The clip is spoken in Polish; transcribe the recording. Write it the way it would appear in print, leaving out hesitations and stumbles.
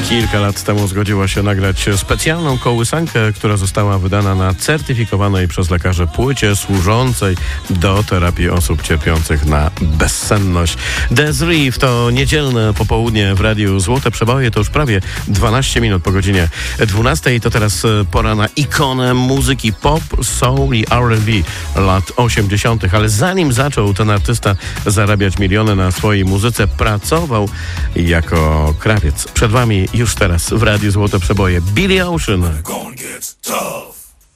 Kilka lat temu zgodziła się nagrać specjalną kołysankę, która została wydana na certyfikowanej przez lekarzy płycie służącej do terapii osób cierpiących na bezsenność. Desiree w to niedzielne popołudnie w radiu Złote Przeboje, to już prawie 12 minut po godzinie 12. To teraz pora na ikonę muzyki pop, soul i R&B lat 80. Ale zanim zaczął ten artysta zarabiać miliony na swojej muzyce, pracował jako krawiec. Przed wami już teraz w radiu Złote Przeboje Billy Ocean.